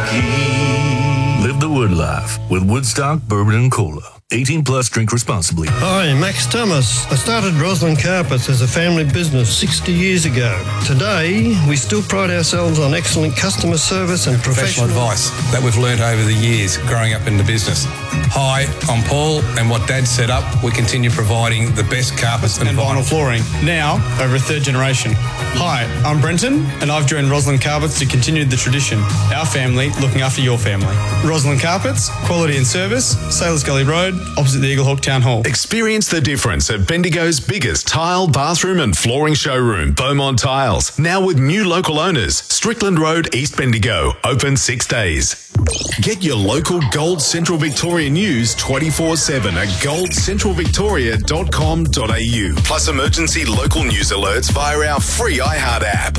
whiskey. Live the Wood life with Woodstock Bourbon and Cola. 18 plus, drink responsibly. Hi, Max Thomas. I started Roslyn Carpets as a family business 60 years ago. Today, we still pride ourselves on excellent customer service and professional advice that we've learnt over the years growing up in the business. Hi, I'm Paul, and what Dad set up, we continue providing the best carpets and vinyl flooring, now over a third generation. Hi, I'm Brenton, and I've joined Roslyn Carpets to continue the tradition. Our family looking after your family. Roslyn Carpets, quality and service, Sailors Gully Road, opposite the Eagle Hawk Town Hall. Experience the difference at Bendigo's biggest tile, bathroom and flooring showroom, Beaumont Tiles. Now with new local owners, Strickland Road, East Bendigo. Open 6 days. Get your local Gold Central Victoria news 24/7 at goldcentralvictoria.com.au. Plus emergency local news alerts via our free iHeart app.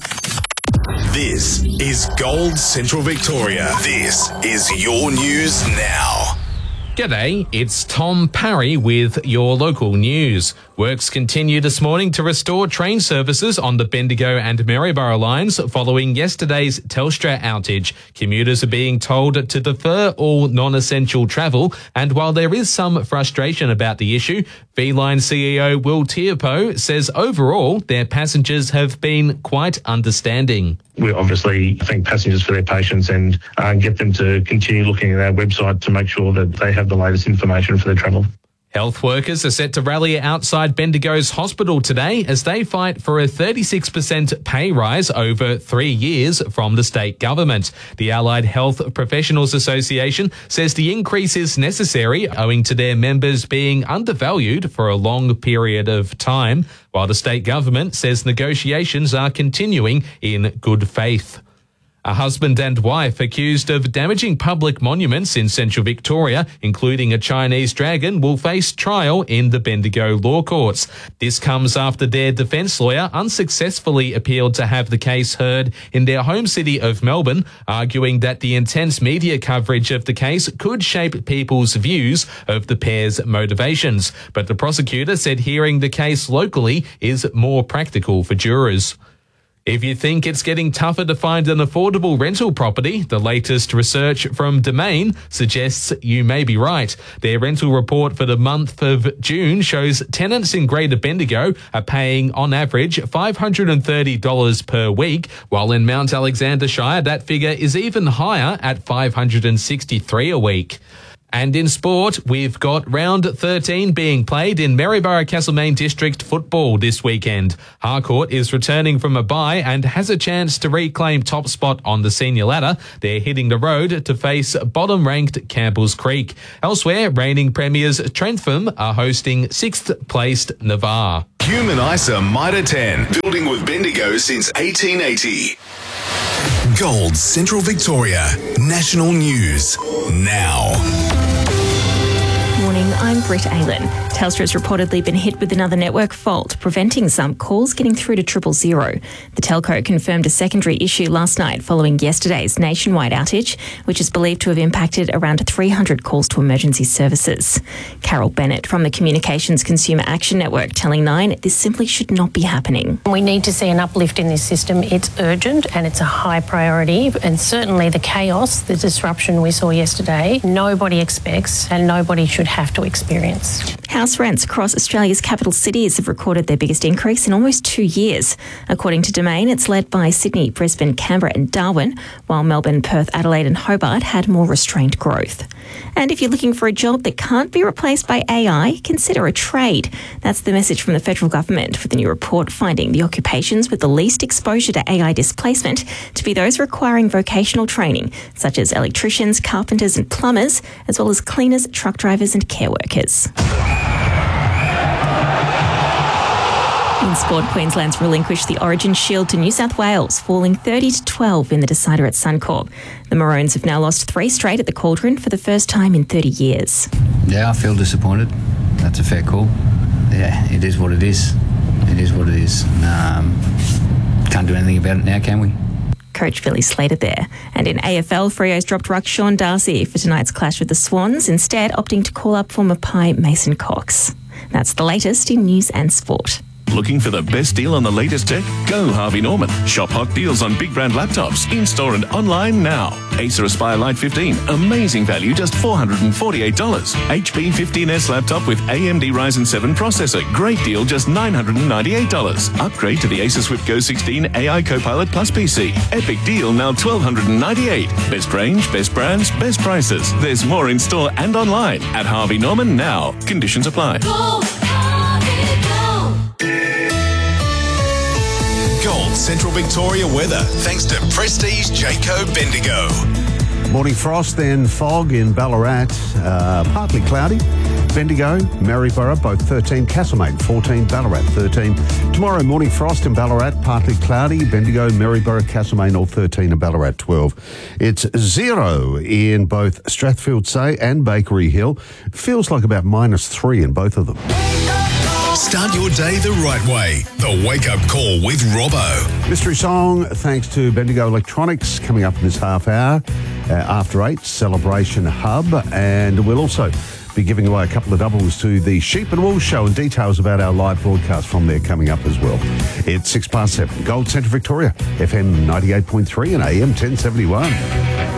This is Gold Central Victoria. This is your news now. G'day, it's Tom Parry with your local news. Works continue this morning to restore train services on the Bendigo and Maryborough lines following yesterday's Telstra outage. Commuters are being told to defer all non-essential travel, and while there is some frustration about the issue, V-Line CEO Will Teopo says overall their passengers have been quite understanding. We obviously thank passengers for their patience and get them to continue looking at our website to make sure that they have the latest information for their travel. Health workers are set to rally outside Bendigo's hospital today as they fight for a 36% pay rise over 3 years from the state government. The Allied Health Professionals Association says the increase is necessary owing to their members being undervalued for a long period of time, while the state government says negotiations are continuing in good faith. A husband and wife accused of damaging public monuments in central Victoria, including a Chinese dragon, will face trial in the Bendigo law courts. This comes after their defence lawyer unsuccessfully appealed to have the case heard in their home city of Melbourne, arguing that the intense media coverage of the case could shape people's views of the pair's motivations. But the prosecutor said hearing the case locally is more practical for jurors. If you think it's getting tougher to find an affordable rental property, the latest research from Domain suggests you may be right. Their rental report for the month of June shows tenants in Greater Bendigo are paying, on average, $530 per week, while in Mount Alexander Shire, that figure is even higher at $563 a week. And in sport, we've got round 13 being played in Maryborough Castlemaine District football this weekend. Harcourt is returning from a bye and has a chance to reclaim top spot on the senior ladder. They're hitting the road to face bottom-ranked Campbell's Creek. Elsewhere, reigning premiers Trentham are hosting 6th-placed Navarre. Human ISA Mitre 10, building with Bendigo since 1880. Gold Central Victoria, national news now. Morning, I'm Britt Aylen. Telstra has reportedly been hit with another network fault, preventing some calls getting through to 000. The telco confirmed a secondary issue last night following yesterday's nationwide outage, which is believed to have impacted around 300 calls to emergency services. Carol Bennett from the Communications Consumer Action Network telling Nine this simply should not be happening. We need to see an uplift in this system. It's urgent and it's a high priority, and certainly the chaos, the disruption we saw yesterday, nobody expects and nobody should have to experience. House rents across Australia's capital cities have recorded their biggest increase in almost 2 years. According to Domain, it's led by Sydney, Brisbane, Canberra and Darwin, while Melbourne, Perth, Adelaide and Hobart had more restrained growth. And if you're looking for a job that can't be replaced by AI, consider a trade. That's the message from the federal government, with a new report finding the occupations with the least exposure to AI displacement to be those requiring vocational training, such as electricians, carpenters and plumbers, as well as cleaners, truck drivers and care workers. In sport, Queensland's relinquished the Origin Shield to New South Wales, falling 30-12 in the decider at Suncorp. The Maroons have now lost 3 straight at the Cauldron for the first time in 30 years. Yeah, I feel disappointed. That's a fair call. Yeah, it is what it is. It is what it is. Can't do anything about it now, can we? Coach Billy Slater there. And in AFL, Freo's dropped ruck Sean Darcy for tonight's clash with the Swans, instead opting to call up former Pie Mason Cox. That's the latest in news and sport. Looking for the best deal on the latest tech? Go Harvey Norman. Shop hot deals on big brand laptops, in-store and online now. Acer Aspire Lite 15, amazing value, just $448. HP 15S laptop with AMD Ryzen 7 processor, great deal, just $998. Upgrade to the Acer Swift Go 16 AI Copilot Plus PC. Epic deal, now $1,298. Best range, best brands, best prices. There's more in store and online at Harvey Norman now. Conditions apply. Gold Central Victoria weather, thanks to Prestige Jayco Bendigo. Morning frost, then fog in Ballarat, partly cloudy. Bendigo, Maryborough, both 13. Castlemaine, 14. Ballarat, 13. Tomorrow, morning frost in Ballarat, partly cloudy. Bendigo, Maryborough, Castlemaine, all 13, and Ballarat, 12. It's 0 in both Strathfield Say and Bakery Hill. Feels like about -3 in both of them. Start your day the right way. The Wake Up Call with Robbo. Mystery song, thanks to Bendigo Electronics, coming up in this half hour. After 8, Celebration Hub. And we'll also be giving away a couple of doubles to the Sheep and Wool Show, and details about our live broadcast from there coming up as well. It's 7:06. Gold Central Victoria, FM 98.3 and AM 1071.